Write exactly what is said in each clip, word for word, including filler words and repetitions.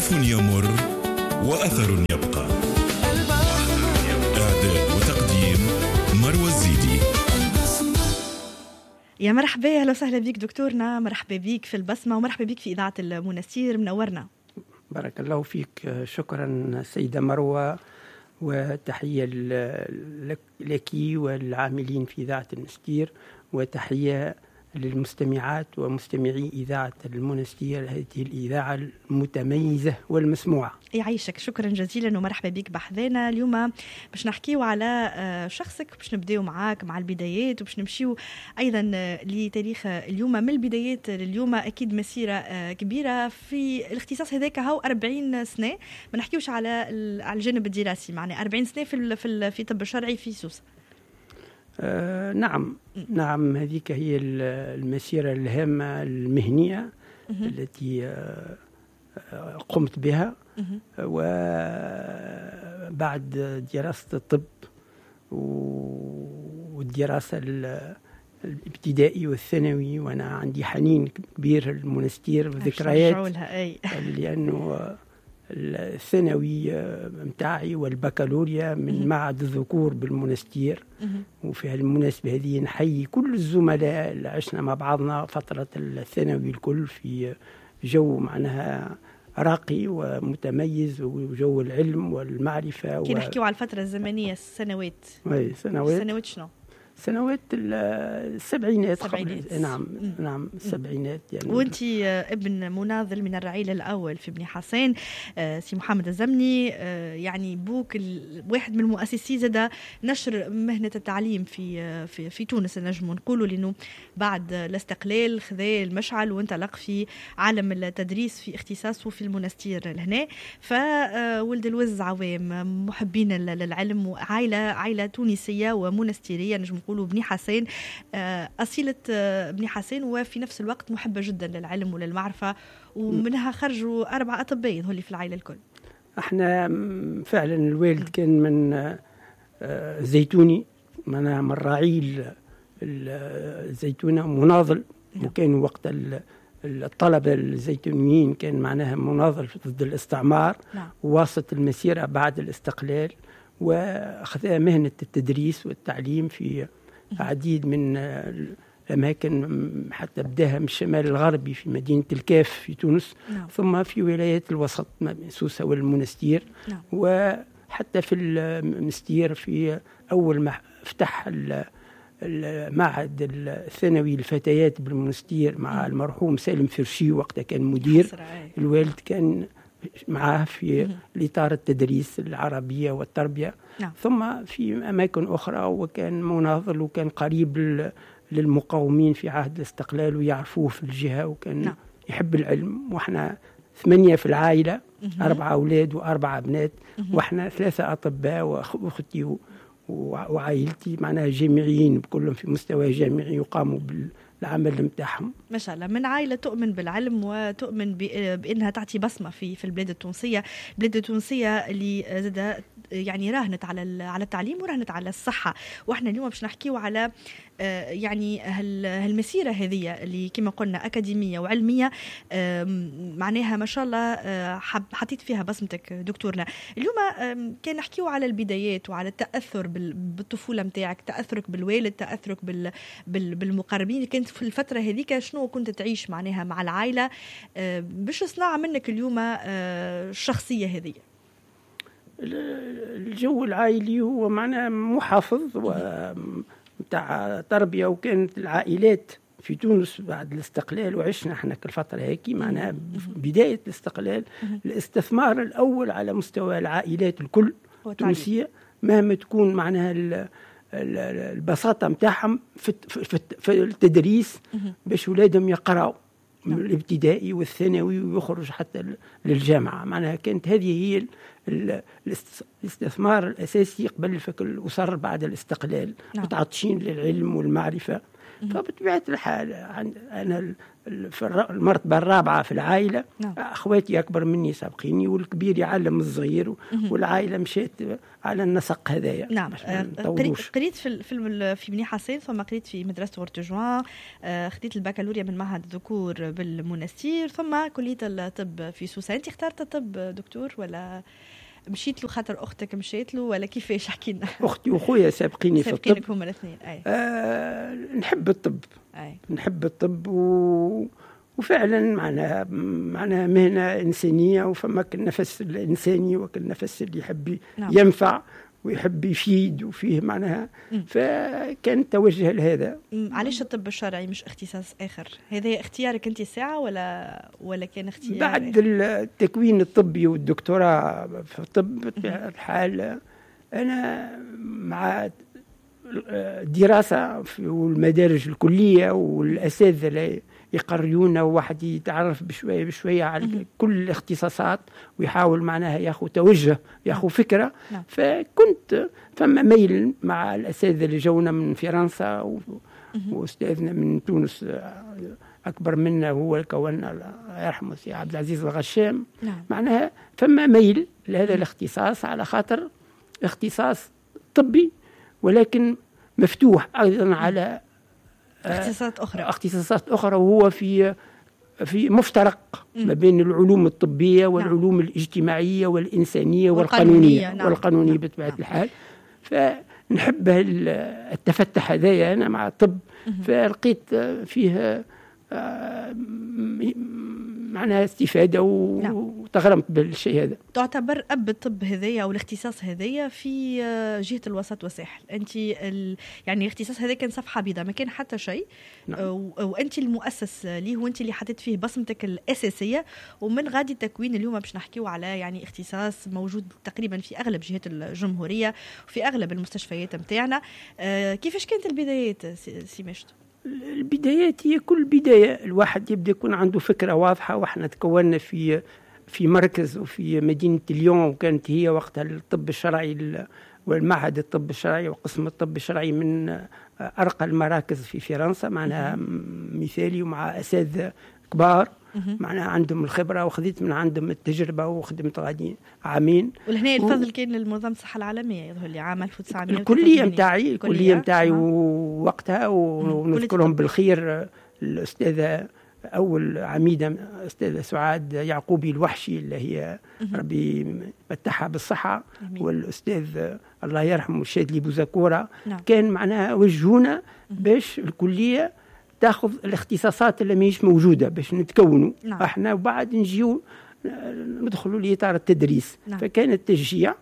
طيف يمر وأثر يبقى. إعداد وتقديم مروى الزيدي. يا مرحبا، أهلا وسهلا بك دكتورنا، مرحبا بك في البسمة ومرحبا بك في إذاعة المنستير، منورنا. بارك الله فيك، شكرا سيدة مروى، وتحية لك والعاملين في إذاعة المنستير، وتحية للمستمعات ومستمعي إذاعة المنستير، هذه الإذاعة المتميزة والمسموعة. يعيشك، شكرا جزيلا ومرحبا بك بحذانا. اليوم باش نحكيو على شخصك، باش نبداو معاك مع البدايات وباش نمشيو أيضا لتاريخ اليوم من البدايات لليوم. أكيد مسيرة كبيرة في الاختصاص هذاك، هاو أربعين سنة، ما نحكيوش على على الجانب الدراسي، معنى أربعين سنة في في في طب الشرعي في سوسة. آه نعم نعم هذيك هي المسيرة الهامة المهنية التي آه قمت بها. وبعد دراسة الطب والدراسة الابتدائي والثانوي، وأنا عندي حنين كبير للمنستير وذكريات، لأنه الثانوي متاعي والبكالوريا من معهد الذكور بالمنستير. وفي المناسبة هذه نحيي كل الزملاء اللي عشنا مع بعضنا فترة الثانوي الكل في جو معناها راقي ومتميز، وجو العلم والمعرفة. كي نحكيو على الفترة الزمنية، السنوات وي سنوات سنوات شنو؟ سنوات السبعينات. السبعينات نعم م. نعم السبعينات يعني. وانتي ابن مناضل من الرعيل الأول في بني حسين، سي محمد الزمني، يعني بوك واحد من المؤسسين زاد نشر مهنة التعليم في في, في تونس، نجم نقولوا، لأنه بعد الاستقلال خذا المشعل وانطلق في عالم التدريس في اختصاصه في المنستير لهنا. فولد الوز عوام محبين للعلم، وعائلة عائلة تونسية ومنستيرية، نجم نقولوا بني حسين، أصيلة بني حسين، وفي نفس الوقت محبة جدا للعلم وللمعرفة، ومنها خرجوا أربع أطباء هولي في العائلة الكل. احنا فعلا الوالد كان من زيتوني، من من رعيل الزيتونة، مناضل. وكان وقت الطلبة الزيتونيين كان معناها مناضل ضد الاستعمار، وواسط المسيرة بعد الاستقلال، وأخذ مهنة التدريس والتعليم في عديد من الأماكن، حتى بداها من الشمال الغربي في مدينة الكاف في تونس، نعم. ثم في ولايات الوسط سوسة والمنستير، نعم. وحتى في المنستير في أول ما فتح المعهد الثانوي للفتيات بالمنستير مع نعم. المرحوم سالم فرشي، وقتها كان مدير. الوالد كان معه في الإطار التدريس العربية والتربية، نعم. ثم في أماكن أخرى، وكان مناضل وكان قريب للمقاومين في عهد الاستقلال ويعرفوه في الجهة، وكان نعم. يحب العلم. وإحنا ثمانية في العائلة، أربعة أولاد وأربعة بنات، وإحنا ثلاثة أطباء، وأختي وعائلتي معناها جامعيين، بكلهم في مستوى جامعي يقاموا بال العمل متاعهم. ما شاء الله، من عائلة تؤمن بالعلم وتؤمن بأنها تعطي بصمة في في البلاد التونسية، البلاد التونسية اللي زاد يعني راهنت على على التعليم ورهنت على الصحة. واحنا اليوم باش نحكيو على يعني هالمسيرة هذه اللي كما قلنا أكاديمية وعلمية، معناها ما شاء الله حطيت فيها بصمتك دكتورنا. اليوم كان نحكيو على البدايات وعلى التأثر بالطفولة متاعك، تأثرك بالوالد، تأثرك بالمقربين اللي كنت في الفترة هذيك. شنو كنت تعيش معناها مع العائلة باش صنع منك اليوم الشخصية هذه؟ الجو العائلي هو معناه محافظ ومتاع تربية، وكانت العائلات في تونس بعد الاستقلال، وعشنا احنا كالفترة هيك معناها بداية الاستقلال، الاستثمار الأول على مستوى العائلات الكل التونسية، مهما تكون معناها البساطة متاعهم في, في, في التدريس، باش ولادهم يقرأوا من الابتدائي والثانوي ويخرج حتى للجامعة. معناها كانت هذه هي الاستثمار الأساسي قبل فك الأسر بعد الاستقلال، متعطشين للعلم والمعرفة. فبطبيعة الحال أنا في المرتبة الرابعة في العائلة. نعم. أخواتي أكبر مني سابقيني، والكبير يعلم الصغير، والعائلة مشيت على النسق هذايا. نعم. قريت في في في بني حسين، ثم قريت في مدرسة غورتجوان، خديت البكالوريا من معهد الذكور بالمنستير، ثم كلية الطب في سوسة. أنت اخترت الطب دكتور ولا مشيت له خاطر أختك مشيت له ولا كيفاش؟ حكي لنا. أختي وأخويا سابقيني في الطب. سابقينك هما الاثنين. أي. آه نحب الطب. أي. نحب الطب و... وفعلا معناها معناها مهنة إنسانية، وفماك النفس الإنساني وك النفس اللي يحب نعم. ينفع ويحب يفيد وفيه معناها. فكان توجه لهذا. علاش الطب الشرعي مش اختصاص آخر؟ هذا اختيارك أنت ساعة ولا ولا كان اختيار بعد آخر؟ التكوين الطبي والدكتوراه في الطب بطبيعة الحال أنا مع الدراسة والمدارج الكلية والأساتذة اللي يقريونا، وواحد يتعرف بشوية بشوية على كل الاختصاصات ويحاول معناها ياخذ توجه، ياخذ فكرة. نعم. فكنت فما ميل مع الأساتذة اللي جونا من فرنسا واستاذنا من تونس أكبر منا هو كون الله يرحمه سي عبد العزيز الغشام. نعم. معناها فما ميل لهذا الاختصاص على خاطر اختصاص طبي، ولكن مفتوح أيضا على اختصاصات أخرى اختصاصات أخرى وهو في في مفترق ما بين العلوم الطبية والعلوم نعم. الاجتماعية والإنسانية والقانونية نعم. والقانونية نعم. بطبيعة نعم. الحال. فنحب التفتح هذايا أنا مع الطب، فلقيت فيها معناها استفادة وتغرمت بالشيء هذا. تعتبر أب الطب هذايا أو الاختصاص هذايا في جهة الوسط والساحل. أنت ال... يعني الاختصاص هذا كان صفحة بيضاء، ما كان حتى شيء. نعم. و... وأنت المؤسس ليه، وأنت اللي حطيت فيه بصمتك الأساسية، ومن غادي التكوين اليوم باش نحكيو على يعني اختصاص موجود تقريبا في أغلب جهات الجمهورية وفي أغلب المستشفيات متاعنا. أه كيفاش كانت البدايات سي مجد؟ البدايات هي كل بداية الواحد يبدأ يكون عنده فكرة واضحة، وإحنا تكوننا في في مركز وفي مدينة ليون، وكانت هي وقتها الطب الشرعي والمعهد الطب الشرعي وقسم الطب الشرعي من أرقى المراكز في فرنسا، معناها مثالي ومع أساتذة كبار معناها عندهم الخبرة، وخذيت من عندهم التجربة وخدمت غادي عامين. والهنا الفضل و... كان للمنظمة الصحة العالمية يظهر لي عام ألف وتسعمائة الكلية متاعي الكلية متاعي ووقتها ونذكرهم بالخير الأستاذة أول عميدة أستاذة سعاد يعقوبي الوحشي اللي هي ربي متحها بالصحة، والأستاذ الله يرحمه الشادلي بوزاكورة. نعم. كان معناها وجهونا باش الكلية تاخذ الاختصاصات اللي مش موجودة باش نتكونوا. نعم. احنا وبعد نجيو ندخلوا لإطار التدريس. نعم. فكان التشجيع.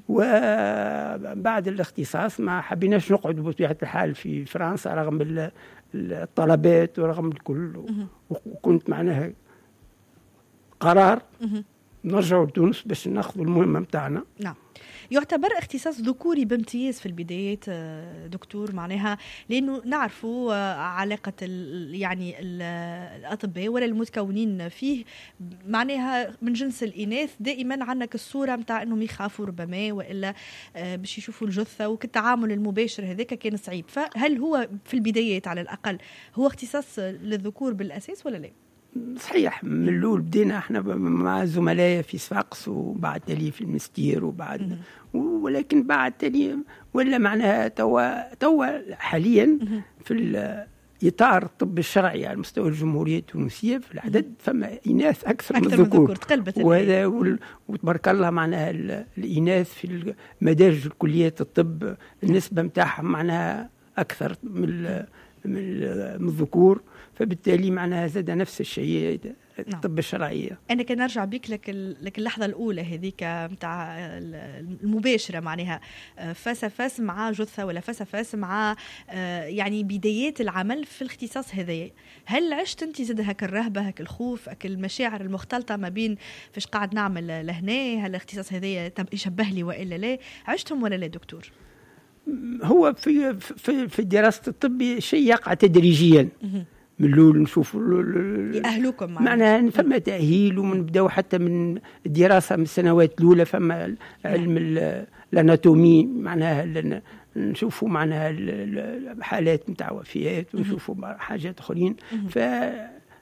وبعد الاختصاص ما حبيناش نقعد بطبيعة الحال في فرنسا رغم الطلبات ورغم الكل، وكنت معناها قرار نرجع لتونس باش ناخذ المهمة متاعنا. نعم. يعتبر اختصاص ذكوري بامتياز في البدايات دكتور، معناها لأنه نعرفوا علاقة ال يعني ال الأطباء ولا المتكونين فيه معناها من جنس الإناث، دائما عندك الصورة متاع أنهم يخافوا ربما وإلا باش يشوفوا الجثة، وكالتعامل المباشر هذاك كان صعيب. فهل هو في البدايات على الأقل هو اختصاص للذكور بالأساس ولا لا؟ صحيح. من الأول بدينا احنا مع زملاء في صفاقس، وبعد تالي في المستير، وبعد ولكن بعد تالي ولا معناها توا توا حاليا في إطار الطب الشرعي على مستوى الجمهورية التونسية في العدد فما إناث أكثر, أكثر من الذكور، وهذا وتبارك الله معناها الإناث في مدارج الكليات الطب النسبة متاعهم معناها أكثر من من الذكور، فبالتالي معناها زاد نفس الشيء الطب الشرعية. أنا كان نرجع بك لك لك اللحظة الأولى هذيك متاع المباشرة معناها فاس فاس مع جثة ولا فاس فاس مع يعني بدايات العمل في الاختصاص هذا. هل عشت أنت زاد هك الرهبة هك الخوف هك المشاعر المختلطة ما بين فاش قاعد نعمل لهنا هل الاختصاص هذا يشبه لي وإلا لا؟ عشتهم ولا لا دكتور؟ هو في في في دراسة الطب شيء يقع تدريجيا. من الأول نشوفوا يأهلوكم معناها فما تأهيل، ونبداو حتى من الدراسة من السنوات الأولى فما علم الأناتومي معناها نشوفوا معناها حالات متاع وفيات ونشوفوا حاجات أخرين. ف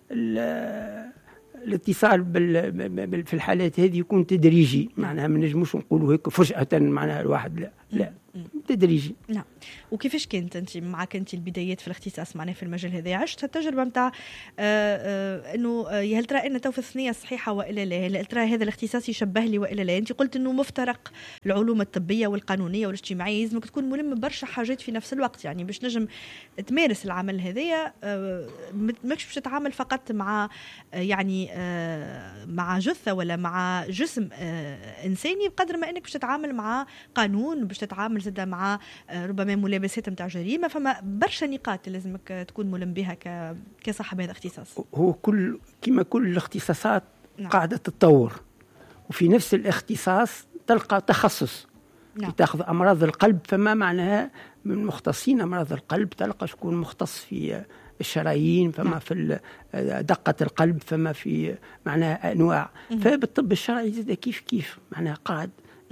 الاتصال بال في الحالات هذه يكون تدريجي، معناها ما نجموش نقولوا هيك فجأة معناها الواحد لا لا تدريجي. نعم. وكيفاش كانت انت معك انت البدايات في الاختصاص معناها في المجال هذا؟ عشت التجربه نتاع انه هل ترى ان تو في الثنيه صحيحه والا لا؟ هل ترى هذا الاختصاص يشبه لي والا لا؟ انت قلت انه مفترق العلوم الطبيه والقانونيه والاجتماعيه، لازمك تكون ملم برشا حاجات في نفس الوقت، يعني باش نجم تمارس العمل هذايا ماكش باش تتعامل فقط مع يعني مع جثه ولا مع جسم انساني، بقدر ما انك باش تتعامل مع قانون، باش تتعامل زاده مع ربما ملابسات نتاع جريمه، فما برشا نقاط لازمك تكون ملم بها كصاحب هذا الاختصاص. هو كل كما كل الاختصاصات نعم. قاعده تتطور، وفي نفس الاختصاص تلقى تخصص. نعم. تاخذ امراض القلب فما معناها من مختصين امراض القلب، تلقى شكون مختص في الشرايين، فما نعم. في دقة القلب، فما في معناها أنواع. فبالطب الشرعي زاد كيف كيف معناها قاعد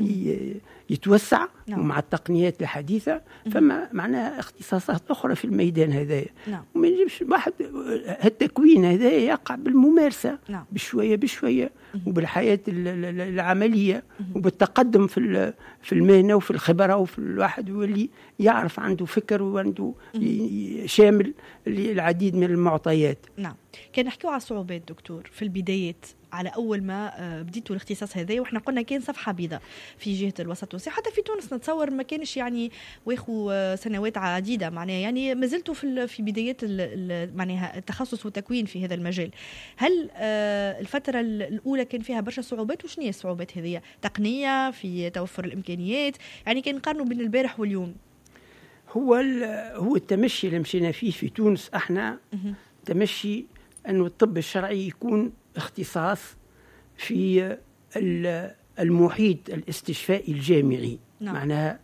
يتوسع. نعم. ومع التقنيات الحديثة فما معناها اختصاصات أخرى في الميدان هذايا. نعم. وما يجبش واحد التكوين هذايا يقع بالممارسة. نعم. بشوية بشوية وبالحياة العملية وبالتقدم في في المهنة وفي الخبرة، وفي الواحد واللي يعرف عنده فكر وعنده شامل للعديد من المعطيات. نعم. كان نحكيو على الصعوبات دكتور في البدايات على أول ما بديتوا الاختصاص هذا، وإحنا قلنا كان صفحة بيضاء في جهة الوسط والصحة، حتى في تونس نتصور ما كانش يعني واخو سنوات عديدة معناها، يعني ما زلتوا في في بدايات معناها التخصص والتكوين في هذا المجال. هل الفترة الأولى كان فيها برشا صعوبات؟ وشنو هي الصعوبات هذه؟ تقنية، في توفر الإمكانيات، يعني كان نقارنوا بين البارح واليوم. هو هو التمشي اللي مشينا فيه في تونس احنا تمشي أنه الطب الشرعي يكون اختصاص في المحيط الاستشفائي الجامعي. نعم. معناها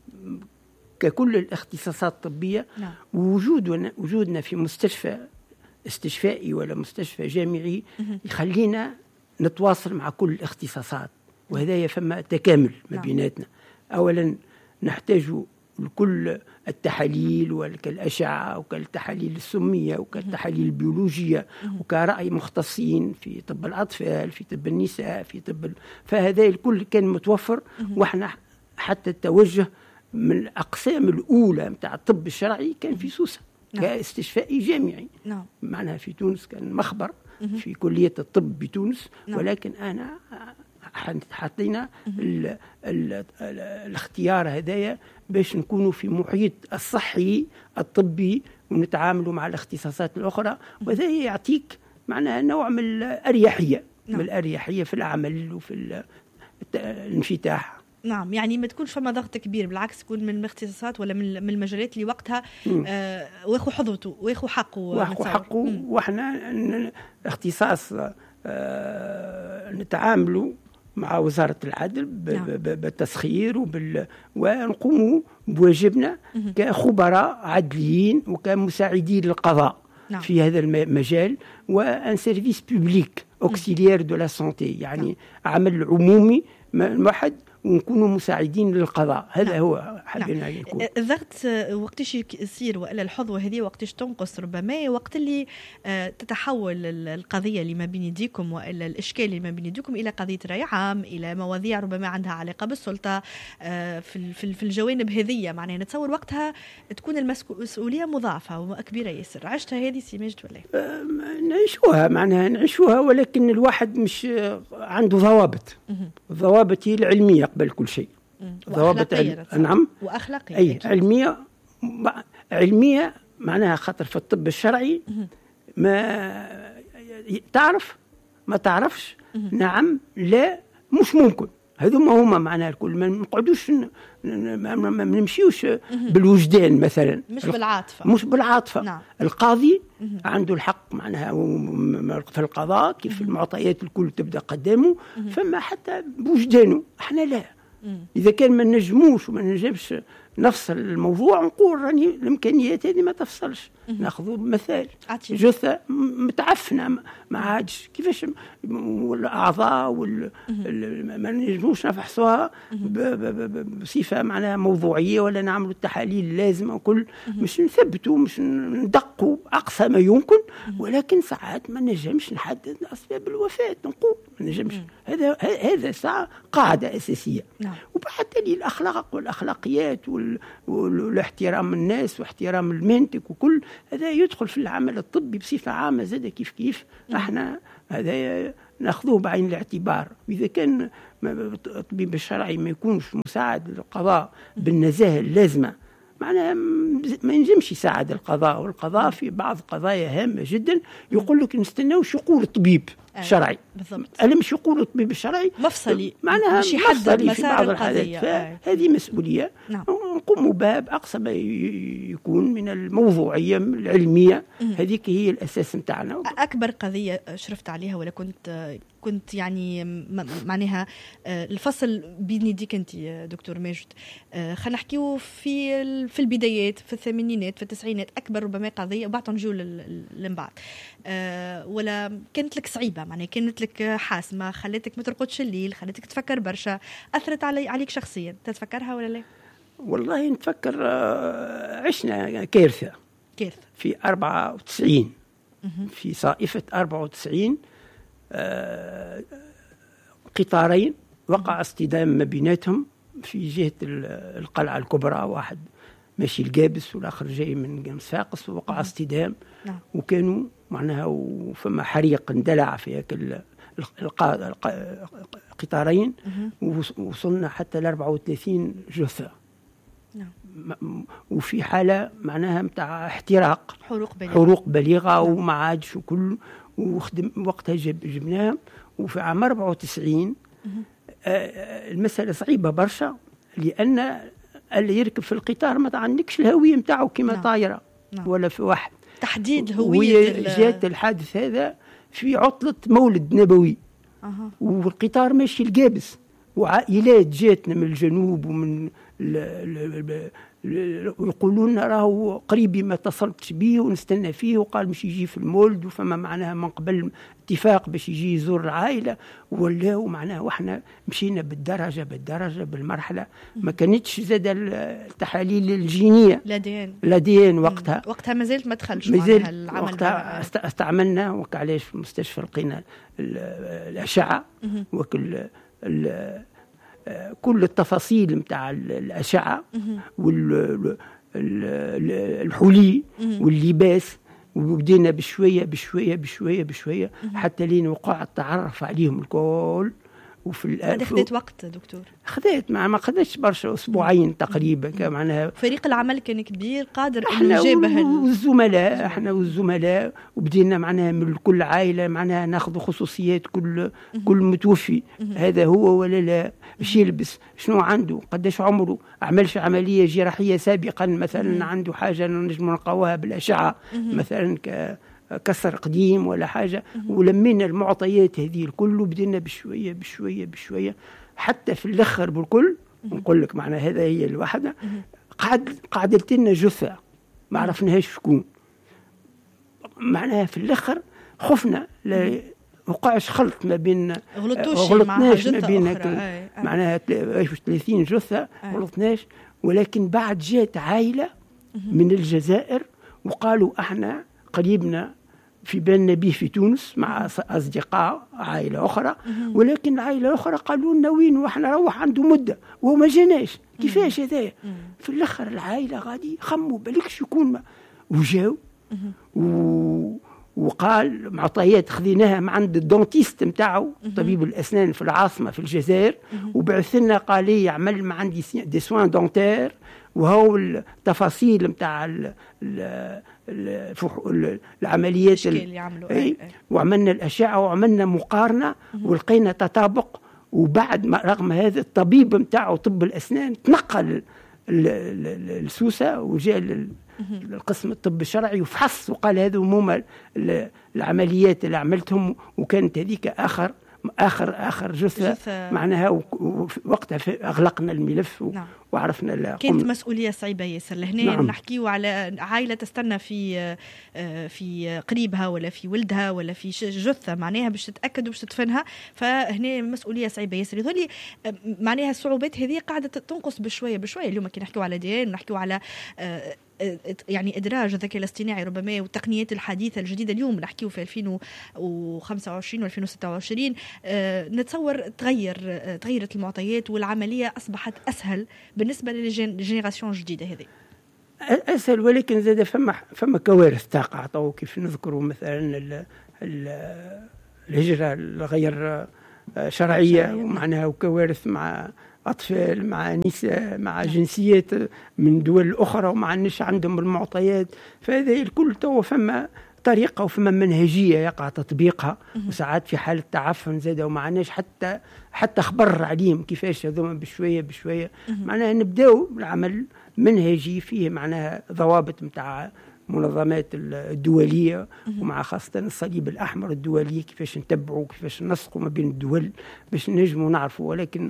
ككل الاختصاصات الطبية. نعم. وجودنا وجودنا في مستشفى استشفائي ولا مستشفى جامعي يخلينا نتواصل مع كل الاختصاصات، وهذا يفهم تكامل ما بيناتنا. أولا نحتاج لكل التحاليل وكالأشعة وكالتحاليل السمية وكالتحاليل البيولوجية وكرأي مختصين في طب الأطفال، في طب النساء، في طب ال... فهذا الكل كان متوفر. وإحنا حتى التوجه من الأقسام الأولى متاع الطب الشرعي كان في سوسة. نعم. كاستشفائي جامعي. نعم. معناها في تونس كان مخبر في كلية الطب بتونس. نعم. ولكن أنا حطينا ال ال ال الاختيار هدايا باش نكونوا في محيط الصحي الطبي ونتعاملوا مع الاختصاصات الأخرى، وهذا يعطيك معناها نوع من الأريحية. نعم. من الأريحية في العمل وفي الانفتاح. نعم، يعني ما تكونش فما ضغط كبير، بالعكس تكون من الاختصاصات ولا من المجالات اللي وقتها آه واخو حظوته واخو حقه واخو حقه. واحنا اختصاص آه نتعاملوا مع وزارة العدل بالتسخير وبال... ونقوموا بواجبنا كخبراء عدليين وكمساعدين للقضاء. نعم. في هذا المجال، وان سيرفيس بوبليك اوكسيليير دو لا سانتي، يعني نعم. عمل عمومي واحد ونكونوا مساعدين للقضاء. هذا نعم. هو حابين نعم. يكون الضغط وقتاش يصير والا الحظوة هذه وقتاش تنقص، ربما وقت اللي تتحول القضية اللي ما بين يديكم والا الاشكال اللي ما بين يديكم الى قضية رأي عام، الى مواضيع ربما عندها علاقة بالسلطة في في الجوانب هذه، معناها نتصور وقتها تكون المسؤولية مضاعفة وكبيرة ياسر. عشتها هذه سي ماجد ولا؟ نعيشوها معناها نعيشوها، ولكن الواحد مش عنده ضوابط. الضوابط هي العلمية قبل كل شيء. ضوابط عل... نعم وأخلاقية. أي علمية علمية معناها خاطر في الطب الشرعي ما تعرف ما تعرفش. نعم لا مش ممكن. هذوما هما معناها الكل. ما نقعدوش ما نمشيوش بالوجدان مثلا، مش بالعاطفة مش بالعاطفة. نعم. القاضي عنده الحق معناها في القضاء كيف المعطيات الكل تبدأ قدامه، فما حتى بوجدانه. احنا لا. إذا كان ما نجموش وما نجمش نفصل الموضوع ونقول راني الامكانيات هذه ما تفصلش. ناخذ مثال جثه متعفنه ما عادش كيفاش والاعضاء وال... ما نجموش نفحصوها بصفه معناها موضوعيه ولا نعملوا التحاليل اللازمه وكل، مش نثبتوا مش ندقوا اقصى ما يمكن، ولكن ساعات ما نجمش نحدد اسباب الوفاه نقول ما نجمش. هذا هذا ساعه قاعده اساسيه. نعم. وبعد تالي الاخلاق والاخلاقيات وال... والاحترام الناس واحترام المنطق وكل هذا يدخل في العمل الطبي بصفه عامه زاد كيف كيف. نعم. احنا هذا ناخذوه بعين الاعتبار. واذا كان الطبيب الشرعي ما يكونش مساعد للقضاء بالنزاهه اللازمه معناها ما ينجمش يساعد القضاء. والقضاء في بعض قضايا هامه جدا يقول لك نستناو شو يقول الطبيب الشرعي. بالضبط. ألا مش يقول الطبيب الشرعي مفصلي معناها مش يحدد مسار القضية. فهذه مسؤولية. نعم. نقوم بها بأقصى ما يكون من الموضوعية العلمية. هذيك هي الأساس متاعنا. أكبر قضية شرفت عليها ولا كنت كنت يعني معناها الفصل بين يديك أنت دكتور ماجد، خلينا نحكيو في في البدايات في الثمانينات في التسعينات أكبر ربما قضية وبعد نجول لمبعد ولا كانت لك صعيبة معناها كانت لك حاسمة خلتك ما ترقدش الليل خلتك تفكر برشا أثرت علي عليك شخصيا تتفكرها ولا لا؟ والله نتفكر عشنا كارثة كارثة في أربعة وتسعين في صائفة أربعة وتسعين قطارين وقع اصطدام ما بيناتهم في جهة القلعة الكبرى، واحد ماشي القابس والآخر جاي من صفاقس ووقع اصطدام. نعم. وكانوا معناها وفما حريق اندلع في هيك القطارين ووصلنا حتى ل أربعة وثلاثين جثة. نعم. وفي حالة معناها متاع احتراق حروق بليغة, حروق بليغة. نعم. وما عادش وكل وخدم وقتها جب جبناها. وفي عام أربعة وتسعين آه المسألة صعيبة برشا لأن اللي يركب في القطار ما عندكش الهوية متاعه كما. نعم. طايرة. نعم. ولا في واحد تحديد هوية. جات الحادث هذا في عطلة مولد نبوي. أه. والقطار ماشي القابس وعائلات جاتنا من الجنوب ومن ويقولون لنا راهو قريبي ما اتصلتش به ونستنى فيه وقال مش يجي في المولد وفما معناها من قبل اتفاق باش يجي يزور العائلة ولا معناها واحنا مشينا بالدرجة بالدرجة بالمرحلة. ما كانتش زاد التحاليل الجينية لدين لدين وقتها وقتها ما زلت ما دخلش مازال العمل وقتها استعملنا وكعلاش في المستشفى لقينا الأشعة وكل كل التفاصيل متاع الأشعة والحلي واللباس وبدينا بشوية بشوية بشوية بشوية حتى لين وقع التعرف عليهم الكل. وفي الآن خذت وقت دكتور خذت مع ما خذتش برشا أسبوعين تقريبا. معناها فريق العمل كان كبير قادر إنه يجيبه والزملاء احنا والزملاء وبدينا معناها من كل عائلة معناها ناخذ خصوصيات كل كل متوفي هذا هو ولا لا ايش يلبس شنو عنده قداش عمره عملش عملية جراحية سابقا مثلا عنده حاجة نجم نلقاوها بالأشعة مثلا ك كسر قديم ولا حاجة. ولمينا المعطيات هذه الكل وبدينا بشوية بشوية بشوية حتى في الأخر بالكل نقول لك معنى هذا هي الوحدة قعد قعدت لنا جثة ما عرفناهاش شكون معناها في الأخر خفنا لا وقعش خلط ما بين غلطناش ما بين معناها ثلاثين جثة غلطناش. ولكن بعد جات عائلة من الجزائر وقالوا احنا قريبنا في بالنا به في تونس مع أصدقاء عائلة أخرى ولكن العائلة الأخرى قالوا لنا وين وإحنا روح عنده مدة وهو ما جاناش كيفاش هذا. في الآخر العائلة غادي خموا بالكش يكون ما وجاو و... وقال معطيات خذيناها من عند الدونتيست متاعه طبيب الأسنان في العاصمة في الجزائر وبعث لنا قال لي يعمل ما عندي دي سوان دونتير وهو التفاصيل متاع ال ال العمليات ال... وعملنا الأشعة وعملنا مقارنة ولقينا تطابق. وبعد ما رغم هذا الطبيب متاعه طب الأسنان تنقل السوسة وجاء القسم الطب الشرعي وفحص وقال هذا هما العمليات اللي عملتهم وكانت هذيك آخر اخر اخر جثه, جثة معناها وقتها اغلقنا الملف و... نعم. وعرفنا كانت مسؤوليه صعيبه ياسر لهنا. نعم. نحكيو على عائله تستنى في في قريبها ولا في ولدها ولا في جثه معناها باش تتاكد وباش تدفنها، فهنا مسؤوليه صعيبه ياسر. يظل معناها الصعوبات هذه قاعده تنقص بشويه بشويه. اليوم كي نحكيو على دي ان نحكيو على يعني إدراج الذكاء الاصطناعي ربما والتقنيات الحديثة الجديدة. اليوم نحكيه في ألفين وخمسة وعشرين وألفين وستة وعشرين أه نتصور تغير أه تغيرت المعطيات والعملية أصبحت أسهل بالنسبة للجينيراسيون الجديدة هذه. أسهل، ولكن زاد فما فما كوارث تقع. طو كيف نذكروا مثلا ال ال الهجرة الغير شرعية ومعناها وكوارث مع أطفال مع نساء مع جنسيات من دول أخرى وما عندناش عندهم المعطيات. فهذا الكل تو فما طريقة وفما منهجية يقع تطبيقها، وساعات في حالة تعفن زادة وما عندناش حتى حتى خبر عليهم كيفاش هذوما بشوية بشوية. معناها نبداو العمل منهجي فيه معناها ضوابط متاع منظمات الدولية ومع خاصة الصليب الأحمر الدولي كيفاش نتبعوا كيفاش نسقوا ما بين الدول باش نجموا نعرفوا. ولكن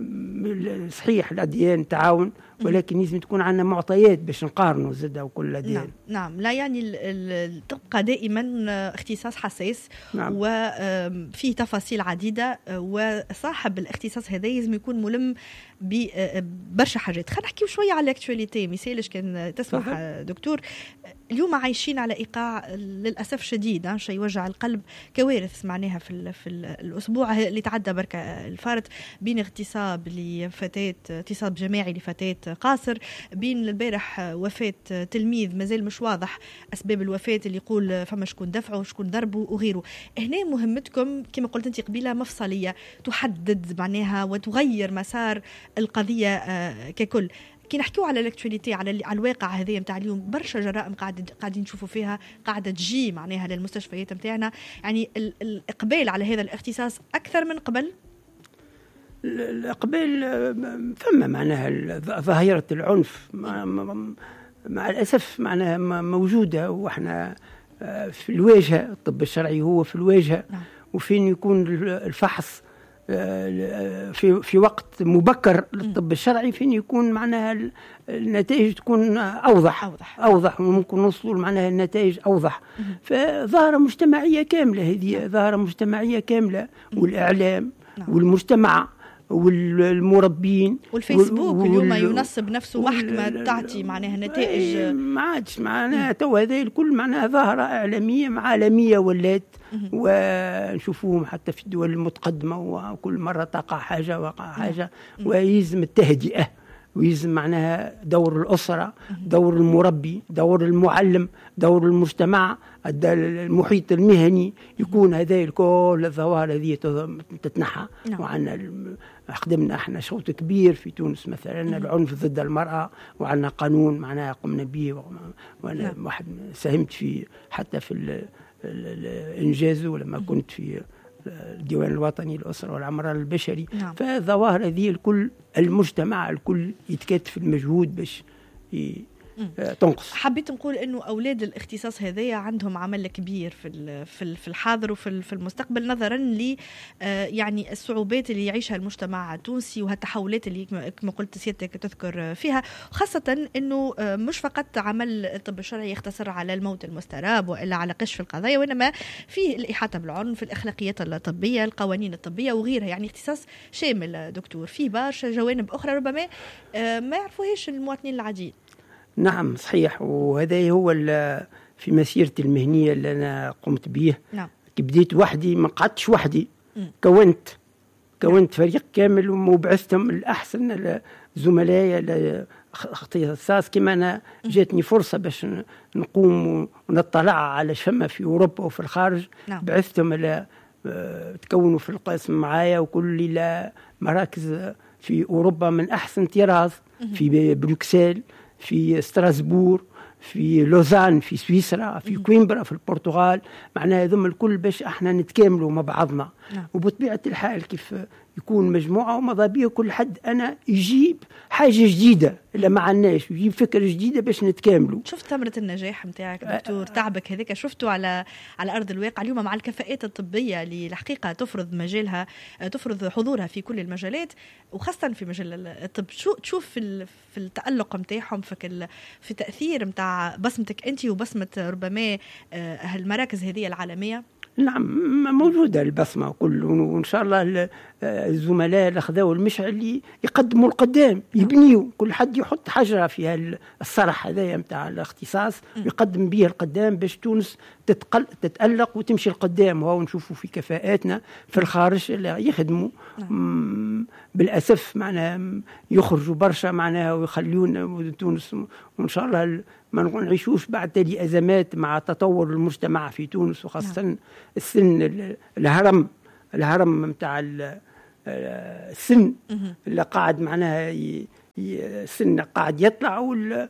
صحيح الأديان تعاون، ولكن لازم تكون عندنا معطيات باش نقارنوا زادة وكل الأديان. نعم نعم لا يعني تبقى دائما اختصاص حساس. نعم. وفيه تفاصيل عديدة، وصاحب الاختصاص هذا لازم يكون ملم ببرشا حاجات. خلينا نحكيو شوية على الاكتواليتي. مثالش كان تسمح دكتور، اليوم عايشين على ايقاع للاسف شديد شيء يوجع القلب، كوارث معناها في في الاسبوع اللي تعدى بركه الفارت، بين اغتصاب لفتاه اغتصاب جماعي لفتاه قاصر، بين البارح وفاه تلميذ مازال مش واضح اسباب الوفاه، اللي يقول فما شكون دفعه وشكون ضربه وغيره. هنا مهمتكم كما قلت انت قبيله مفصليه تحدد معناها وتغير مسار القضيه ككل. كي نحكيو على الاكتواليتي على على الواقع هذا نتاع اليوم، برشا جرائم قاعد قاعدين نشوفوا فيها قاعده تجي معناها للمستشفيات نتاعنا. يعني الاقبال على هذا الاختصاص اكثر من قبل. الاقبال ثم معناها ظاهره العنف مع, مع الاسف معناها موجوده، واحنا في الواجهه. الطب الشرعي هو في الواجهه. نعم. وفين يكون الفحص في في وقت مبكر للطب الشرعي، فين يكون معناها النتائج تكون اوضح اوضح, أوضح وممكن نوصلوا معناها النتائج اوضح. فظاهره مجتمعيه كامله هذه، ظاهره مجتمعيه كامله، والاعلام والمجتمع والمربين والفيسبوك وال... اليوم ينصب نفسه محكمة وال... تعطي معناها نتائج. ما عادش معناها تو هذا الكل معناها ظاهرة إعلامية عالمية ولات، ونشوفوهم حتى في الدول المتقدمة، وكل مرة تقع حاجة وقع حاجة. ويلزم التهدئة، ويلزم معناها دور الأسرة، دور المربي، دور المعلم، دور المجتمع، المحيط المهني، يكون هذا الكل الظواهر هذه تتنحى. نعم. وعندنا خدمنا احنا شوط كبير في تونس مثلا العنف ضد المرأة، وعندنا قانون معناها قمنا به، وانا نعم. واحد ساهمت في حتى في الانجاز ولما كنت في الديوان الوطني للأسرة والعمران البشري. نعم. فالظواهر هذه الكل المجتمع الكل يتكاتف المجهود باش تنقص. حبيت نقول انه اولاد الاختصاص هذايا عندهم عمل كبير في في الحاضر وفي في المستقبل، نظرا ل يعني الصعوبات اللي يعيشها المجتمع التونسي وهالتحولات اللي كما قلت سيادتك تذكر فيها، خاصه انه مش فقط عمل الطب الشرعي يختصر على الموت المستراب والا على كشف القضايا، وانما فيه الاحاطه بالعنف، الاخلاقيات الطبيه، القوانين الطبيه وغيرها. يعني اختصاص شامل دكتور، فيه برشا جوانب اخرى ربما ما يعرفوهاش المواطنين العاديين. نعم صحيح، وهذا هو في مسيرتي المهنية اللي أنا قمت به. نعم. بديت وحدي، ما قعدتش وحدي، م. كونت كونت نعم. فريق كامل وبعثتهم الأحسن زملائي الاختصاص. كما أنا جاتني فرصة باش نقوم ونطلع على شمة في أوروبا وفي الخارج. نعم. بعثتهم على تكونوا في القسم معايا، وكل إلى مراكز في أوروبا من أحسن طراز، في بروكسل، في ستراسبور، في لوزان في سويسرا، في كويمبرا في البرتغال. معناها هذم الكل باش احنا نتكاملوا مع بعضنا. نعم. وبطبيعة الحال كيف يكون مجموعة وماذا بيا كل حد أنا يجيب حاجة جديدة اللي ما عندناش، يجيب فكرة جديدة باش نتكاملوا. شفت ثمرة النجاح متاعك دكتور؟ تعبك هذاك شفته على على أرض الواقع اليوم مع الكفاءات الطبية اللي الحقيقة تفرض مجالها، تفرض حضورها في كل المجالات وخاصة في مجال الطب. شو تشوف في في التألق متاعهم، في في تأثير متاع بصمتك أنت وبصمة ربما هالمراكز هذه العالمية؟ نعم موجودة البصمة كله، وإن شاء الله الزملاء اللي خذوا المشعل اللي يقدموا القدام يبنيوا، كل حد يحط حجرة في الصرح هذايا متاع الاختصاص ويقدم به القدام باش تونس تتقل تتألق وتمشي القدام. وهو نشوفوا في كفاءاتنا في الخارج اللي يخدموا بالأسف معناها يخرجوا برشا معناها ويخليون تونس، وإن شاء الله ما نعيشوش بعد تالي أزمات مع تطور المجتمع في تونس، وخاصة السن الهرم الهرم متاع السن اللي قاعد معناها السن قاعد يطلع وال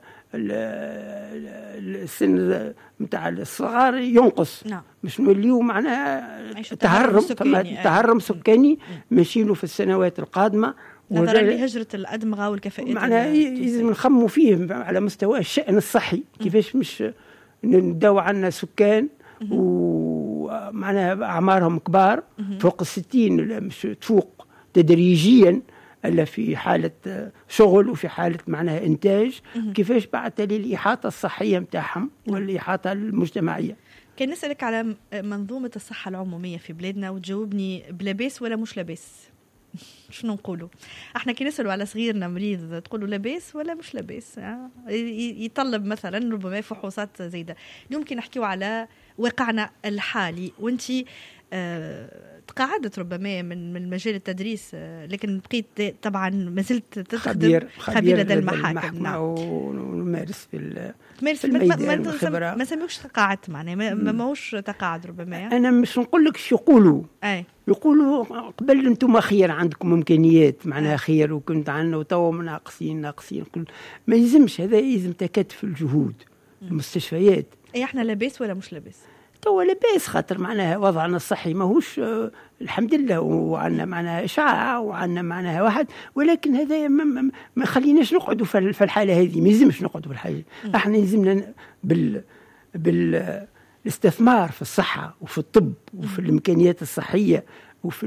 السن متاع الصغار ينقص. نعم. مش نوليو معناها تهرم سكاني تهرم سكاني ماشيله في السنوات القادمة نظرا لهجرة الأدمغة والكفاءات. معناها لازم نخموا فيه على مستوى الشأن الصحي كيفاش مش نداو عنا سكان ومعناها أعمارهم كبار فوق الستين مش تفوق تدريجيا إلا في حالة شغل وفي حالة معناها إنتاج، كيفاش بعد تالي الإحاطة الصحية متاعهم والإحاطة المجتمعية. كان نسألك على منظومة الصحة العمومية في بلادنا وتجاوبني بلاباس ولا مش لاباس. شنو نقولوا احنا كي نسألوا على صغيرنا مريض تقولوا لاباس ولا مش لاباس؟ يطلب مثلا ربما فحوصات زايدة. اليوم كي نحكيوا على واقعنا الحالي وانتي أه تقاعدت ربما من من مجال التدريس، أه لكن بقيت طبعا ما زلت تخدم خبير خبير لدى المحاكم. نعم. ونمارس في تمارس الميدان والخبرة. ما سميوش تقاعدت معناه ما ماهوش تقاعد ربما. انا مش نقول لك شو يقولوا اي يقولوا قبل انتم خير عندكم امكانيات معناها خير وكنت عندنا وتوا ناقصين ناقصين كل ما يلزمش هذا يلزم تكاتف الجهود. المستشفيات اي احنا لاباس ولا مش لاباس؟ توا لاباس خاطر معناها وضعنا الصحي ماهوش آه الحمد لله، وعندنا معناها إشعاع وعندنا معناها واحد، ولكن هذا ما, ما خليناش نقعدوا في الحالة هذه. ما يلزمش نقعدوا في الحالة، احنا يلزمنا بال بال الاستثمار في الصحة وفي الطب وفي الإمكانيات الصحية وفي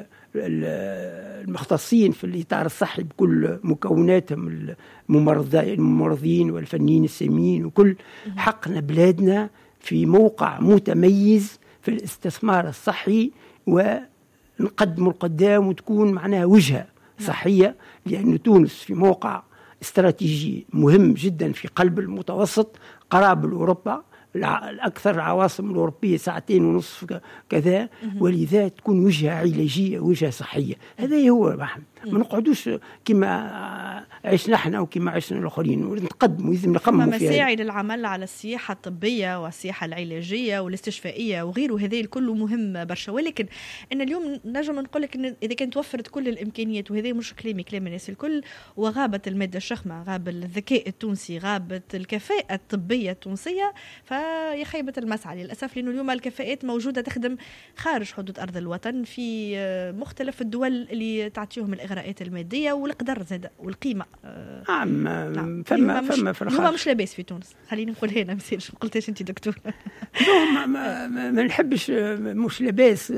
المختصين في الإطار الصحي بكل مكوناتهم، الممرضين والفنيين الساميين وكل. حقنا بلادنا في موقع متميز في الاستثمار الصحي ونقدم القدام وتكون معناها وجهة صحية، لأن تونس في موقع استراتيجي مهم جدا في قلب المتوسط قراب لأوروبا، الأكثر العواصم الأوروبية ساعتين ونصف كذا، ولذا تكون وجهة علاجية وجهة صحية. هذا هو محمد. ما نقعدوش كما عشنا احنا وكما عشنا الآخرين، ونتقدموا لازم نقموا فيها. مساعي للعمل على السياحة الطبية والسياحة العلاجية والاستشفائية وغيره، هذا الكل مهم برشا. ولكن أن اليوم نجم نقول لك إن إذا كانت توفرت كل الإمكانيات، وهذا مش كلامي كلام الناس الكل، وغابت المادة الشخمة، غاب الذكاء التونسي، غابت الكفاءة الطبية التونسية، فهي خيبة المسعى للأسف. لأنه اليوم الكفاءات موجودة تخدم خارج حدود أرض الوطن في مختلف الدول اللي تعطيهم الإغراءات المادية والقدر زاد والقيمة. نعم. نعم. فما فما في الخارج. اليوم مش لاباس في تونس، خليني نقول هنا مسيرش ما قلتش أنت دكتور. ما, ما, ما نحبش مش لاباس.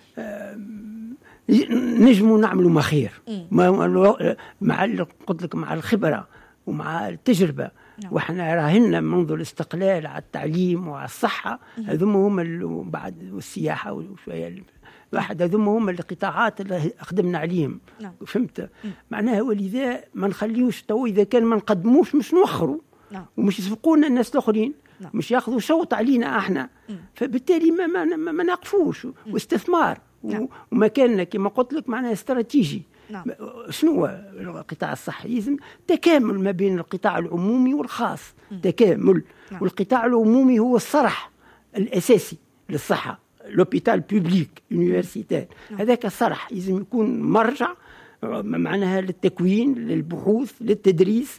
نجموا نعملوا ما خير مع قلت لك مع الخبرة ومع التجربة. نعم. وإحنا راهنا منذ الاستقلال على التعليم وعلى الصحة، هذوم هم بعد والسياحة وشوية واحد، هذوم هم القطاعات اللي خدمنا عليهم. نعم. فهمت معناها. ولذا ما نخليوش تو إذا كان ما نقدموش مش نوخروا. نعم. ومش يسبقونا الناس الآخرين. نعم. مش ياخذوا شوط علينا احنا. م. فبالتالي ما ما, ما, ما نقفوش. واستثمار. نعم. ومكاننا كما قلت لك معناها استراتيجي. نعم. شنو هو القطاع الصحي؟ لازم تكامل ما بين القطاع العمومي والخاص. م. تكامل. نعم. والقطاع العمومي هو الصرح الأساسي للصحة، لوبيتال بوبليك يونيفرسيتير. نعم. هذاك الصرح لازم يكون مرجع معناها للتكوين، للبحوث، للتدريس،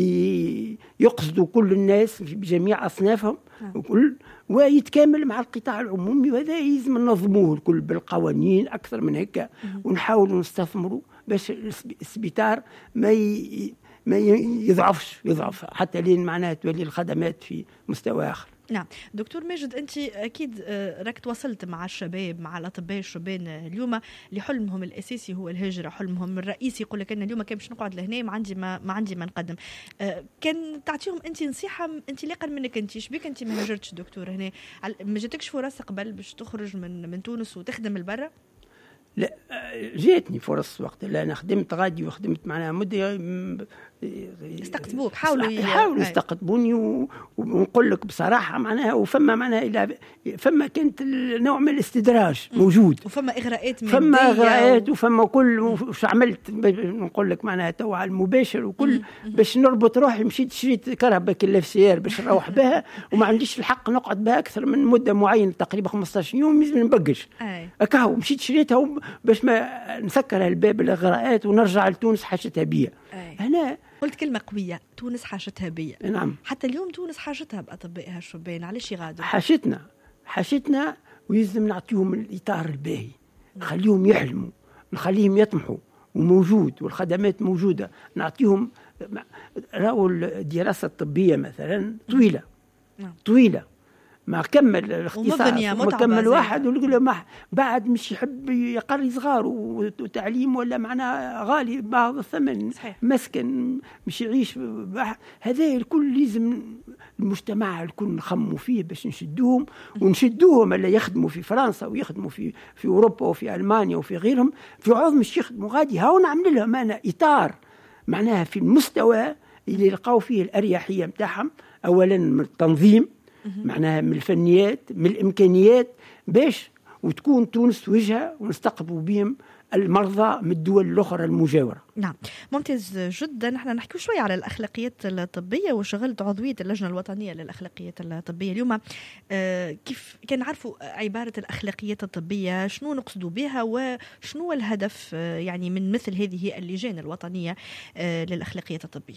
يقصدوا كل الناس بجميع أصنافهم وكل ويتكامل مع القطاع العمومي، وهذا يلزم ننظموه الكل بالقوانين أكثر من هيك، ونحاولوا نستثمروا باش السبيطار ما ي... ما يضعفش يضعف حتى لين معناها تولي الخدمات في مستوى آخر. نعم دكتور ماجد، أنت أكيد راك تواصلت مع الشباب، مع الأطباء الشبان اليوم اللي حلمهم الأساسي هو الهجرة، حلمهم الرئيسي يقول لك أنا اليوم كان باش نقعد لهنا ما عندي ما, ما عندي ما نقدم. كان تعطيهم أنت نصيحة انطلاقا منك أنت، شبيك أنت ما هاجرتش دكتور هنا؟ ما جاتكش فرص قبل باش تخرج من من تونس وتخدم البرة؟ لا جاتني فرص وقت اللي أنا خدمت غادي وخدمت معناها مدة استقطبوك، حاولوا حاولوا يستقطبوني، ونقول لك بصراحة معناها وفما معناها إلى فما كانت نوع من الاستدراج موجود، وفما إغراءات فما إغراءات وفما كل وش عملت نقول لك معناها تو على المباشر وكل باش نربط روحي، مشيت شريت كهرباء كلاف سيار باش نروح بها، وما عنديش الحق نقعد بها أكثر من مدة معينة تقريبا خمسة عشر يوم لازم نبقش أكاو، مشيت شريتها باش ما نسكر الباب الإغراءات ونرجع لتونس حاجتها بيا. هنا قلت كلمة قوية، تونس حاجتها بيا. نعم. حتى اليوم تونس حاجتها بأطبائها الشبان، علاش يغادروا؟ حاجتنا حاجتنا ويلزم نعطيهم الإطار الباهي، نخليهم يحلموا، نخليهم يطمحوا، وموجود والخدمات موجودة، نعطيهم. راهو الدراسة الطبية مثلا طويلة طويلة، ما كمل الاختصاص ما كمل واحد ويقول له بعد مش يحب يقري صغار وتعليم ولا معناه غالي بعض الثمن، مسكن مش يعيش. هذا الكل لازم المجتمع الكل نخموا فيه باش نشدوهم ونشدوهم اللي يخدموا في فرنسا ويخدموا في في اوروبا وفي المانيا وفي غيرهم، في عوض مش يخدموا غادي هاو نعمل لهم انا اطار معناها في المستوى اللي يلقاو فيه الاريحيه نتاعهم، اولا من التنظيم معناها من الفنيات من الإمكانيات، باش وتكون تونس وجهة ونستقبل بهم المرضى من الدول الأخرى المجاورة. نعم ممتاز جدا. نحن نحكي شوي على الأخلاقيات الطبية وشغلت عضوية اللجنة الوطنية للأخلاقيات الطبية اليوم. آه كيف كان عرفوا عبارة الأخلاقيات الطبية شنو نقصدوا بها وشنو الهدف آه يعني من مثل هذه اللجان الوطنية آه للأخلاقيات الطبية؟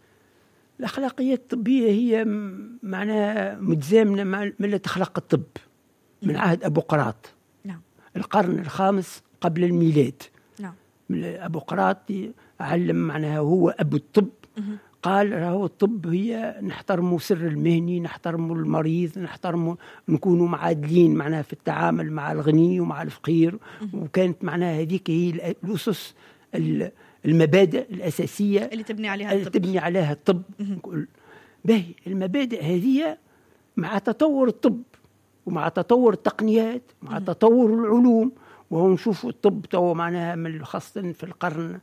الأخلاقيات الطبية هي معناها متزامنة مع من تخلق الطب من عهد أبو قراط. نعم. القرن الخامس قبل الميلاد. نعم. أبو قراط علم معناها هو أبو الطب. مم. قال راهو الطب هي نحترموا سر المهني، نحترموا المريض، نحترموا نكونوا معادلين معناها في التعامل مع الغني ومع الفقير. مم. وكانت معناها هذيك هي الأسس المبادئ الأساسية اللي تبني عليها الطب. تبني عليها الطب. باهي المبادئ هذه مع تطور الطب ومع تطور التقنيات ومع تطور العلوم، وهو نشوفوا الطب تو معناها من خاصة في القرن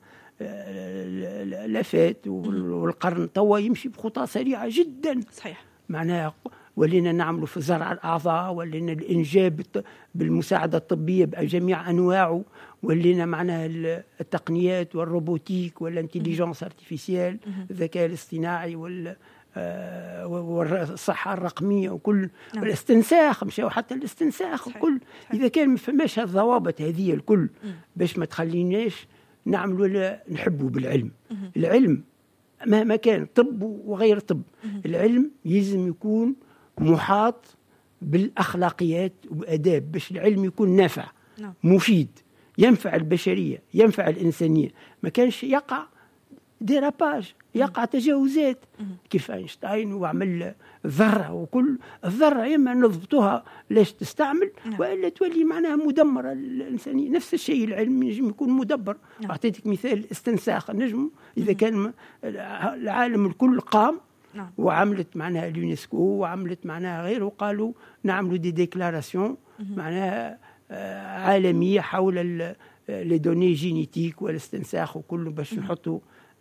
لفات والقرن تو يمشي بخطى سريعة جدا. صحيح. معناها ولينا نعملوا في زرع الأعضاء، ولينا الإنجاب بالمساعدة الطبية بجميع أنواعه، ولينا معناها التقنيات والروبوتيك والانتليجنس ارتيفيسيال، الذكاء الاصطناعي وال والصحة الرقمية وكل. نعم. والاستنساخ مشاو حتى الاستنساخ وكل. إذا كان ما فماش الضوابط هذه الكل باش ما تخليناش نعمل ولا نحبوا بالعلم. مم. العلم مهما كان طب وغير طب، مم. العلم يلزم يكون محاط بالأخلاقيات وبأداب باش العلم يكون نافع. نعم. مفيد، ينفع البشرية، ينفع الإنسانية. ما كانش يقع ديراباج، يقع تجاوزات. مم. كيف أينشتاين وعمل ذرة وكل الذرة إما نضبطها لاش تستعمل. نعم. وإلا تولي معناها مدمرة الإنسانية. نفس الشيء العلم ينجم يكون مدبر. نعم. أعطيتك مثال الاستنساخ النجم إذا كان العالم الكل قام. نعم. وعملت معناها اليونسكو وعملت معناها غيره وقالوا نعملوا دي ديكلاراسيون معناها عالمية حول لي دوني جينيتيك والاستنساخ وكله باش نحطوا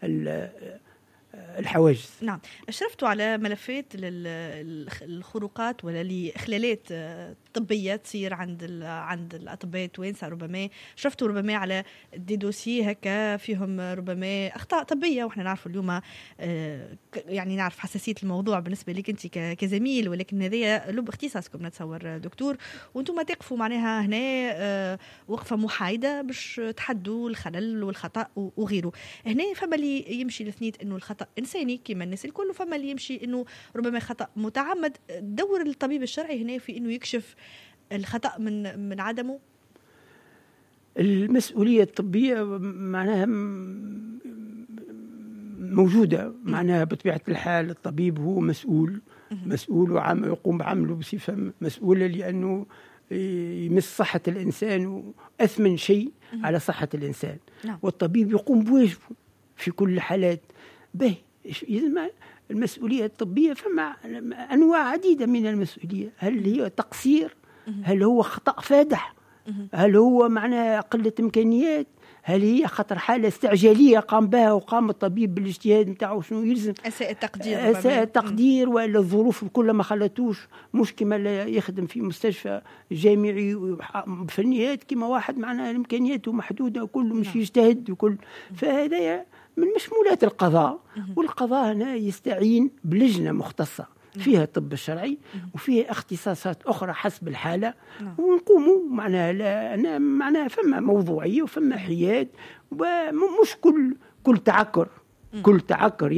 الحواجز. نعم. أشرفتوا على ملفات للخروقات ولا لإخلالات طبيه تصير عند عند الاطباء التوانسه، ربما شفتوا ربما على دي دوسي هكا فيهم ربما اخطاء طبيه، واحنا نعرفوا اليوم يعني نعرف حساسيه الموضوع بالنسبه لك انت كزميل، ولكن هذا لب اختصاصكم نتصور دكتور، وانتم تقفوا معناها هنا وقفه محايده باش تحدوا الخلل والخطا وغيره. هنا فما اللي يمشي الاثنين انه الخطا انساني كما الناس الكل، وفما اللي يمشي انه ربما خطا متعمد. دور الطبيب الشرعي هنا في انه يكشف الخطا من من عدمه. المسؤوليه الطبيه معناها موجوده، معناها بطبيعه الحال الطبيب هو مسؤول مسؤول وعم يقوم بعمله بصفه مسؤوله، لانه يمس صحه الانسان واثمن شيء على صحه الانسان. والطبيب يقوم بواجبه في كل الحالات. به المسؤوليه الطبيه فما انواع عديده من المسؤوليه. هل هي تقصير؟ هل هو خطا فادح؟ هل هو معناه قله امكانيات؟ هل هي خطر حاله استعجاليه قام بها وقام الطبيب بالاجتهاد نتاعو شنو يلزم؟ اساء التقدير اساء التقدير ولا الظروف كلها ما خلتوش، مش كما يخدم في مستشفى جامعي بفنيات كما واحد معناها امكانياته محدوده وكله مش يجتهد وكل. فهذا من مشمولات القضاء، والقضاء هنا يستعين بلجنه مختصه فيها الطب الشرعي وفيها اختصاصات أخرى حسب الحالة، ونقوموا معناها معناها فما موضوعية وفما حياد، ومش كل كل تعكر كل تعكر